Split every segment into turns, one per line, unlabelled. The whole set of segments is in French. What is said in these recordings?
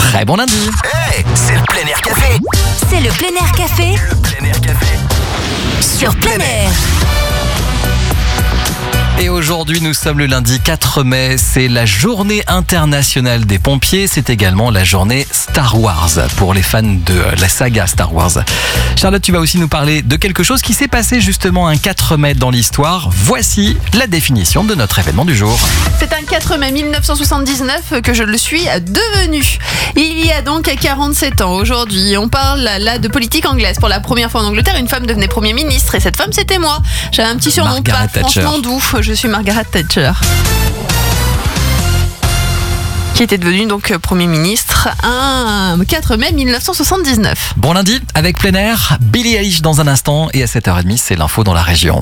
très bon lundi.
Hey, c'est le plein air café.
C'est le plein air café
Le plein air café.
sur plein air.
Et aujourd'hui, nous sommes le lundi 4 mai. C'est la journée internationale des pompiers. C'est également la journée Star Wars pour les fans de la saga Star Wars. Charlotte, tu vas aussi nous parler de quelque chose qui s'est passé justement un 4 mai dans l'histoire. Voici la définition de notre événement du jour.
C'est un 4 mai 1979 que je le suis devenu. Il y a donc 47 ans aujourd'hui. On parle là de politique anglaise. Pour la première fois en Angleterre, une femme devenait Premier ministre. Et cette femme, c'était moi. J'avais un petit surnom
Margaret
pas
Thatcher.
franchement doux. Je suis Margaret Thatcher. Qui était devenue donc Premier ministre un 4 mai 1979.
Bon lundi avec plein air. Billie Eilish dans un instant. Et à 7h30, c'est l'info dans la région.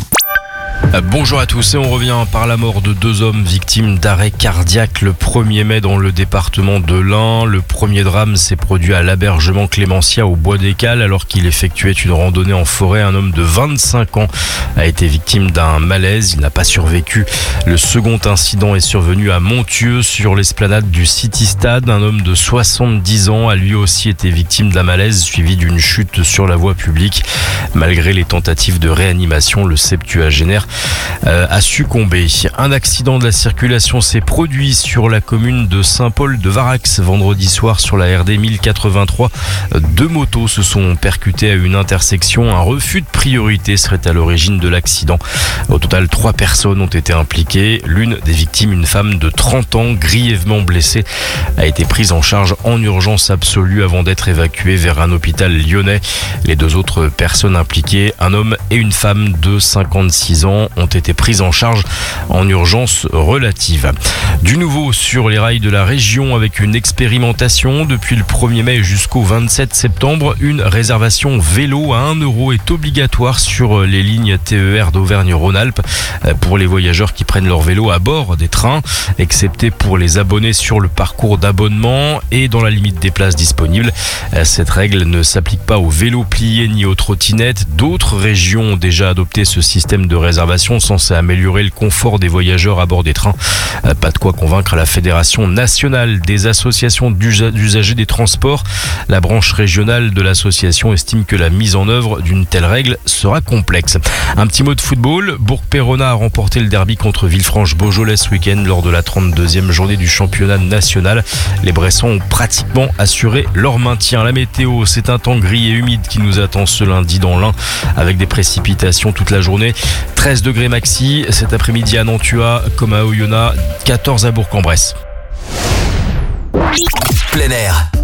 Bonjour à tous et on revient par la mort de 2 hommes victimes d'arrêt cardiaque le 1er mai dans le département de l'Ain. Le premier drame s'est produit à l'Abergement Clémentia au Bois des Cales alors qu'il effectuait une randonnée en forêt. Un homme de 25 ans a été victime d'un malaise, il n'a pas survécu. Le second incident est survenu à Montieux sur l'esplanade du City Stade. Un homme de 70 ans a lui aussi été victime d'un malaise suivi d'une chute sur la voie publique. Malgré les tentatives de réanimation, le septuagénaire a succombé. Un accident de la circulation s'est produit sur la commune de Saint-Paul-de-Varax vendredi soir sur la RD 1083. 2 motos se sont percutées à une intersection. Un refus de priorité serait à l'origine de l'accident. Au total, 3 personnes ont été impliquées. L'une des victimes, une femme de 30 ans, grièvement blessée, a été prise en charge en urgence absolue avant d'être évacuée vers un hôpital lyonnais. Les 2 autres personnes impliquées, un homme et une femme de 56 ans, ont été prises en charge en urgence relative. Du nouveau sur les rails de la région avec une expérimentation. Depuis le 1er mai jusqu'au 27 septembre, une réservation vélo à 1 € est obligatoire sur les lignes TER d'Auvergne-Rhône-Alpes pour les voyageurs qui prennent leur vélo à bord des trains, excepté pour les abonnés sur le parcours d'abonnement et dans la limite des places disponibles. Cette règle ne s'applique pas aux vélos pliés ni aux trottinettes. D'autres régions ont déjà adopté ce système de réservation censé améliorer le confort des voyageurs à bord des trains. Pas de quoi convaincre la Fédération nationale des associations d'usagers des transports. La branche régionale de l'association estime que la mise en œuvre d'une telle règle sera complexe. Un petit mot de football. Bourg-Péronne a remporté le derby contre Villefranche-Beaujolais ce week-end lors de la 32e journée du championnat national. Les Bressons ont pratiquement assuré leur maintien. La météo, c'est un temps gris et humide qui nous attend ce lundi dans l'Ain avec des précipitations toute la journée. 13 degrés maxi cet après-midi à Nantua comme à Oyonnax, 14 à Bourg-en-Bresse.
Plein air.